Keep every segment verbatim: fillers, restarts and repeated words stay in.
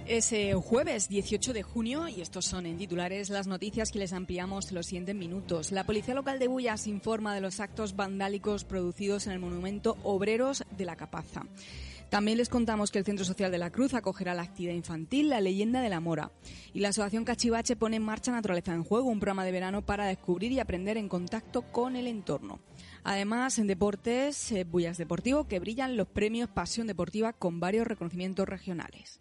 Es eh, jueves dieciocho de junio y estos son en titulares las noticias que les ampliamos en los siguientes minutos. La Policía Local de Bullas informa de los actos vandálicos producidos en el monumento Obreros de la Capaza. También les contamos que el Centro Social de la Cruz acogerá la actividad infantil La Leyenda de la Mora. Y la Asociación Cachivache pone en marcha Naturaleza en Juego, un programa de verano para descubrir y aprender en contacto con el entorno. Además, en deportes, eh, Bullas Deportivo, que brillan los premios Pasión Deportiva con varios reconocimientos regionales.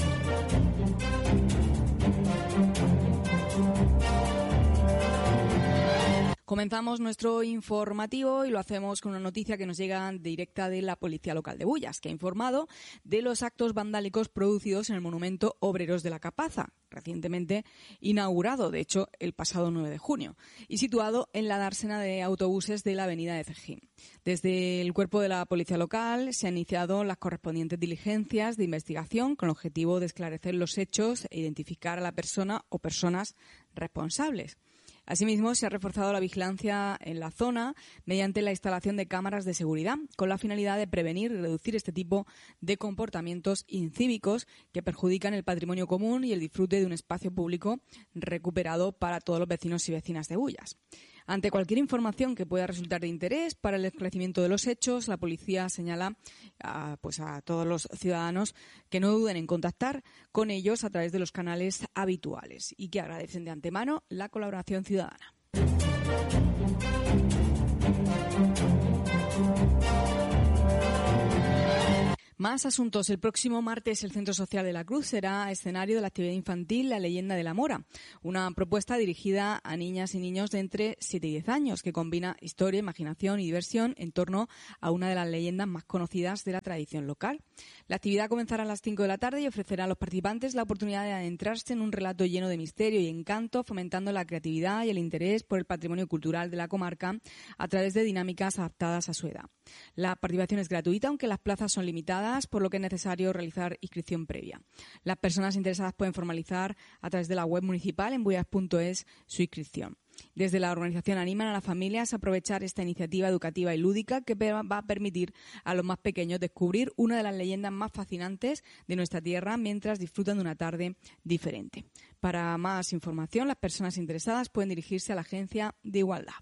Comenzamos nuestro informativo y lo hacemos con una noticia que nos llega directa de la Policía Local de Bullas, que ha informado de los actos vandálicos producidos en el monumento Obreros de la Capaza, recientemente inaugurado, de hecho, el pasado nueve de junio, y situado en la dársena de autobuses de la avenida de Cejín. Desde el cuerpo de la Policía Local se han iniciado las correspondientes diligencias de investigación con el objetivo de esclarecer los hechos e identificar a la persona o personas responsables. Asimismo, se ha reforzado la vigilancia en la zona mediante la instalación de cámaras de seguridad, con la finalidad de prevenir y reducir este tipo de comportamientos incívicos que perjudican el patrimonio común y el disfrute de un espacio público recuperado para todos los vecinos y vecinas de Bullas. Ante cualquier información que pueda resultar de interés para el esclarecimiento de los hechos, la policía señala a, pues a todos los ciudadanos que no duden en contactar con ellos a través de los canales habituales y que agradecen de antemano la colaboración ciudadana. Más asuntos. El próximo martes el Centro Social de la Cruz será escenario de la actividad infantil La Leyenda de la Mora, una propuesta dirigida a niñas y niños de entre siete y diez años que combina historia, imaginación y diversión en torno a una de las leyendas más conocidas de la tradición local. La actividad comenzará a las cinco de la tarde y ofrecerá a los participantes la oportunidad de adentrarse en un relato lleno de misterio y encanto, fomentando la creatividad y el interés por el patrimonio cultural de la comarca a través de dinámicas adaptadas a su edad. La participación es gratuita, aunque las plazas son limitadas, por lo que es necesario realizar inscripción previa. Las personas interesadas pueden formalizar a través de la web municipal en bullas punto es su inscripción. Desde la organización animan a las familias a aprovechar esta iniciativa educativa y lúdica que va a permitir a los más pequeños descubrir una de las leyendas más fascinantes de nuestra tierra mientras disfrutan de una tarde diferente. Para más información, las personas interesadas pueden dirigirse a la Agencia de Igualdad.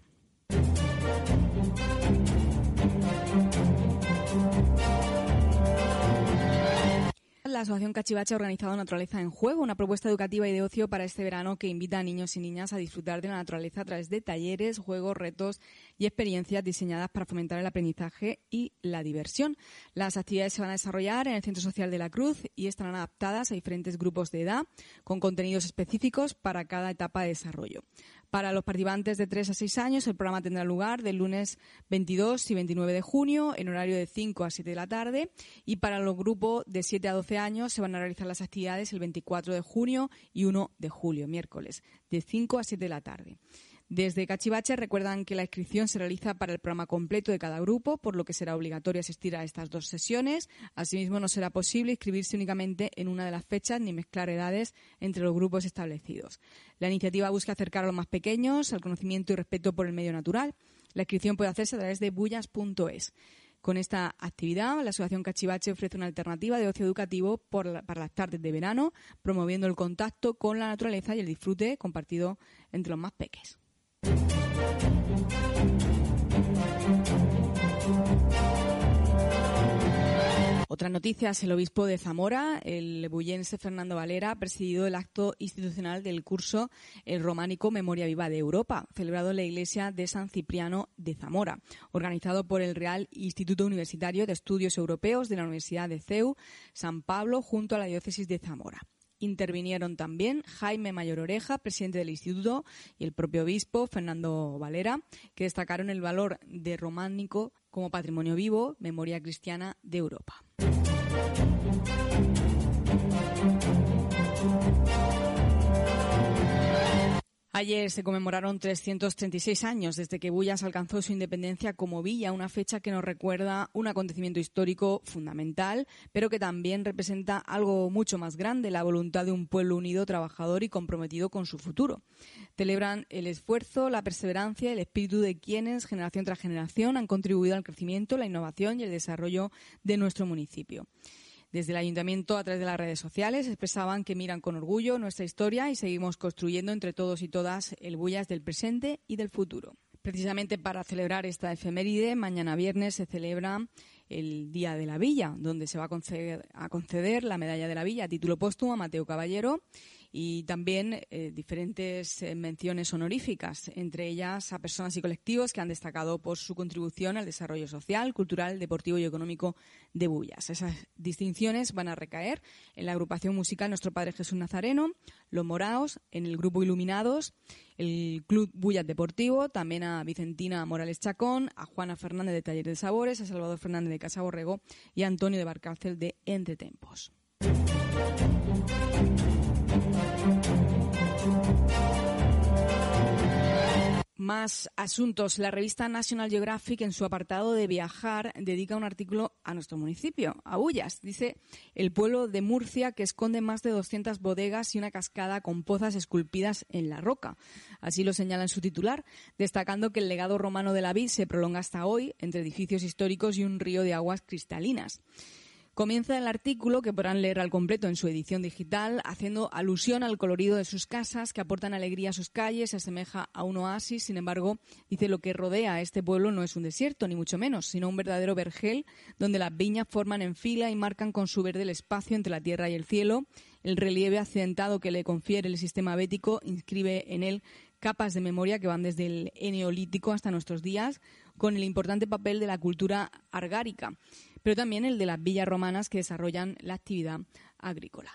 La Asociación Cachivache ha organizado Naturaleza en Juego, una propuesta educativa y de ocio para este verano que invita a niños y niñas a disfrutar de la naturaleza a través de talleres, juegos, retos y experiencias diseñadas para fomentar el aprendizaje y la diversión. Las actividades se van a desarrollar en el Centro Social de la Cruz y estarán adaptadas a diferentes grupos de edad con contenidos específicos para cada etapa de desarrollo. Para los participantes de tres a seis años, el programa tendrá lugar del lunes veintidós y veintinueve de junio en horario de cinco a siete de la tarde, y para los grupos de siete a doce años se van a realizar las actividades el veinticuatro de junio y uno de julio, miércoles, de cinco a siete de la tarde. Desde Cachivache recuerdan que la inscripción se realiza para el programa completo de cada grupo, por lo que será obligatorio asistir a estas dos sesiones. Asimismo, no será posible inscribirse únicamente en una de las fechas ni mezclar edades entre los grupos establecidos. La iniciativa busca acercar a los más pequeños al conocimiento y respeto por el medio natural. La inscripción puede hacerse a través de bullas punto es. Con esta actividad, la Asociación Cachivache ofrece una alternativa de ocio educativo por la, para las tardes de verano, promoviendo el contacto con la naturaleza y el disfrute compartido entre los más pequeños. Otras noticias. El obispo de Zamora, el bullense Fernando Valera, ha presidido el acto institucional del curso El Románico Memoria Viva de Europa, celebrado en la iglesia de San Cipriano de Zamora, organizado por el Real Instituto Universitario de Estudios Europeos de la Universidad de C E U San Pablo junto a la diócesis de Zamora. Intervinieron también Jaime Mayor Oreja, presidente del instituto, y el propio obispo, Fernando Valera, que destacaron el valor de románico como patrimonio vivo, memoria cristiana de Europa. Ayer se conmemoraron trescientos treinta y seis años desde que Bullas alcanzó su independencia como villa, una fecha que nos recuerda un acontecimiento histórico fundamental, pero que también representa algo mucho más grande, la voluntad de un pueblo unido, trabajador y comprometido con su futuro. Celebran el esfuerzo, la perseverancia y el espíritu de quienes, generación tras generación, han contribuido al crecimiento, la innovación y el desarrollo de nuestro municipio. Desde el Ayuntamiento, a través de las redes sociales, expresaban que miran con orgullo nuestra historia y seguimos construyendo entre todos y todas el Bullas del presente y del futuro. Precisamente para celebrar esta efeméride, mañana viernes se celebra el Día de la Villa, donde se va a conceder, a conceder la Medalla de la Villa a título póstumo a Mateo Caballero y también eh, diferentes eh, menciones honoríficas, entre ellas a personas y colectivos que han destacado por su contribución al desarrollo social, cultural, deportivo y económico de Bullas. Esas distinciones van a recaer en la agrupación musical Nuestro Padre Jesús Nazareno, Los Moraos, en el Grupo Iluminados, el Club Bullas Deportivo, también a Vicentina Morales Chacón, a Juana Fernández de Taller de Sabores, a Salvador Fernández de Casa Borrego y a Antonio de Barcárcel de Entretempos. Más asuntos. La revista National Geographic, en su apartado de viajar, dedica un artículo a nuestro municipio, a Bullas. Dice, el pueblo de Murcia que esconde más de doscientas bodegas y una cascada con pozas esculpidas en la roca. Así lo señala en su titular, destacando que el legado romano de la vid se prolonga hasta hoy entre edificios históricos y un río de aguas cristalinas. Comienza el artículo, que podrán leer al completo en su edición digital, haciendo alusión al colorido de sus casas, que aportan alegría a sus calles, se asemeja a un oasis. Sin embargo, dice, lo que rodea a este pueblo no es un desierto, ni mucho menos, sino un verdadero vergel, donde las viñas forman en fila y marcan con su verde el espacio entre la tierra y el cielo. El relieve accidentado que le confiere el sistema bético inscribe en él capas de memoria que van desde el Eneolítico hasta nuestros días, con el importante papel de la cultura argárica, pero también el de las villas romanas que desarrollan la actividad agrícola.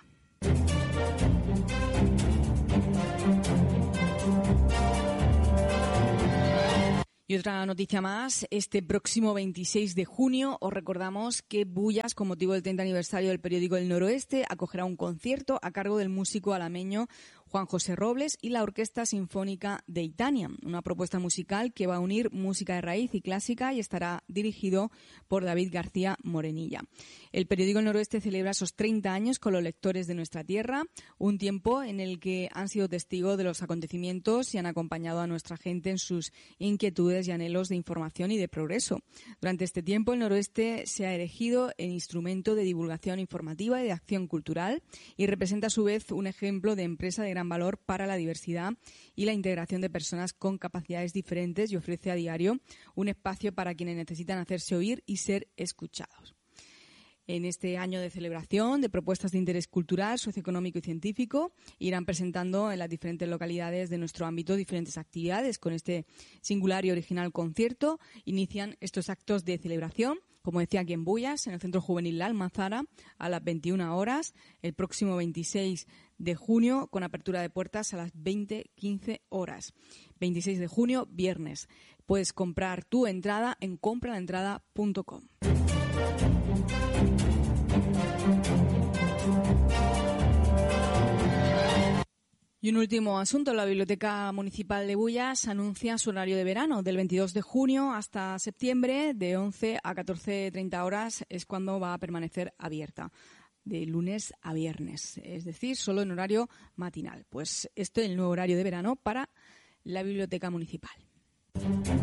Y otra noticia más, este próximo veintiséis de junio os recordamos que Bullas, con motivo del treinta aniversario del periódico El Noroeste, acogerá un concierto a cargo del músico alameño Juan José Robles y la Orquesta Sinfónica de Itania, una propuesta musical que va a unir música de raíz y clásica y estará dirigido por David García Morenilla. El periódico El Noroeste celebra esos treinta años con los lectores de nuestra tierra, un tiempo en el que han sido testigos de los acontecimientos y han acompañado a nuestra gente en sus inquietudes y anhelos de información y de progreso. Durante este tiempo, El Noroeste se ha erigido en instrumento de divulgación informativa y de acción cultural y representa a su vez un ejemplo de empresa de gran valor para la diversidad y la integración de personas con capacidades diferentes y ofrece a diario un espacio para quienes necesitan hacerse oír y ser escuchados. En este año de celebración de propuestas de interés cultural, socioeconómico y científico, irán presentando en las diferentes localidades de nuestro ámbito diferentes actividades. Con este singular y original concierto inician estos actos de celebración, como decía, aquí en Bullas, en el Centro Juvenil La Almazara, a las veintiuna horas, el próximo veintiséis de junio, con apertura de puertas a las veinte quince horas. veintiséis de junio, viernes. Puedes comprar tu entrada en compra la entrada punto com. Y un último asunto, la Biblioteca Municipal de Bullas anuncia su horario de verano. Del veintidós de junio hasta septiembre, de once a catorce treinta horas, es cuando va a permanecer abierta, de lunes a viernes, es decir, solo en horario matinal. Pues este es el nuevo horario de verano para la Biblioteca Municipal.